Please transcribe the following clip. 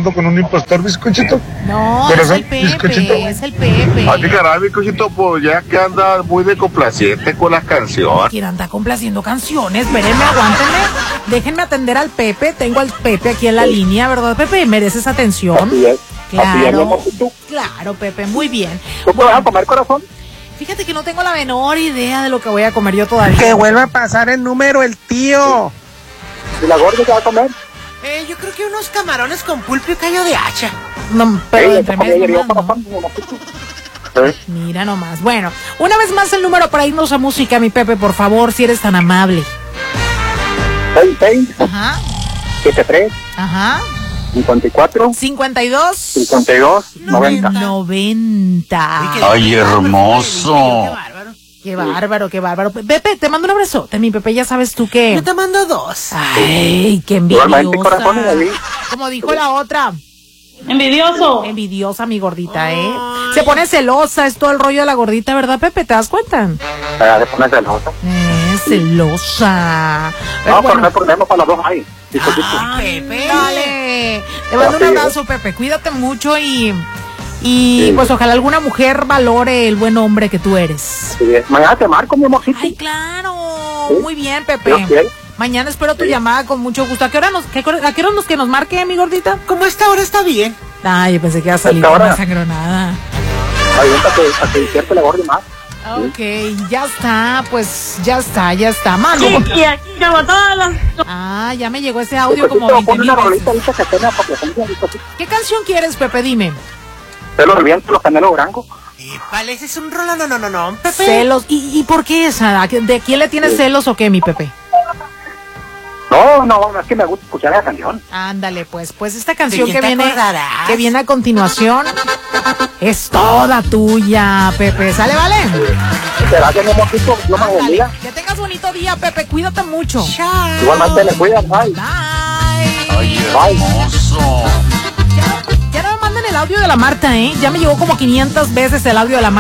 ando con un impostor, bizcochito. No, Corazón, es el Pepe, bizcochito. es el Pepe. Así caray, bizcochito, pues ya que anda muy de complaciente con las canciones. ¿Quién anda complaciendo canciones? Espérenme, aguántenme. Déjenme atender al Pepe. Tengo al Pepe aquí en la línea, ¿verdad, Pepe? ¿Mereces atención? Así es. Claro, claro, Pepe, muy bien. ¿Tú puedes comer, corazón? Fíjate que no tengo la menor idea de lo que voy a comer yo todavía. Que vuelva a pasar el número el tío. ¿Y la gorda qué va a comer? Yo creo que unos camarones con pulpo y callo de hacha. No, pero entre medio yo, nomás, ¿no? corazón, Mira nomás. Bueno, una vez más el número para irnos a música, mi Pepe, por favor, si eres tan amable. 66, Ajá, 73, ajá. 54, 52, 52, 90. 90. Ay, hermoso. Qué bárbaro, qué bárbaro. Pepe, te mando un abrazote, mi Pepe, ya sabes tú que... Yo te mando 2. Ay, qué Igualmente, corazón, y envidiosa. ahí. Como dijo la otra. Envidioso. Envidiosa mi gordita, ¿eh? Se pone celosa, es todo el rollo de la gordita, ¿verdad, Pepe? ¿Te das cuenta? Se pone celosa. Celosa. Pero No, bueno, pero no hay problema para los dos ahí. Pepe. dale. Te mando un abrazo, Pepe. Cuídate mucho y pues ojalá alguna mujer valore el buen hombre que tú eres. Sí, mañana te marco, mi amorcito. Ay, claro. Sí. Muy bien, Dios Pepe. quiere. Mañana espero tu llamada con mucho gusto. ¿A qué hora nos que nos marque, mi gordita? Como esta hora está bien. Ay, yo pensé que iba a salir ¿Esta con hora? una sangronada. Ahí para que despierte la gorda más. Ok, ya está, pues ya está, mano. Y aquí como todas las... Ah, ya me llegó ese audio como Bizcochito, 20 pon mil una veces. rolita ahorita que tenga para que tenga bizcochito. ¿Qué canción quieres, Pepe? Dime. Pelo del viento, los canelos blancos. Vale, ese es un rolo, no, Pepe. Celos. ¿Y por qué esa? ¿De quién le tienes celos o qué, mi Pepe? No, es que me gusta escuchar la canción. Ándale, pues esta canción ¿De quién te acordarás? que viene a continuación es toda tuya, Pepe. ¿Sale, vale? Gracias, mi amorcito. Dios me Ándale. bendiga. Que tengas bonito día, Pepe. Cuídate mucho. Chao. Igualmente le cuidan. Bye. Bye. Ay, hermoso. Ya no me manden el audio de la Marta, ¿eh? Ya me llegó como 500 veces el audio de la Marta.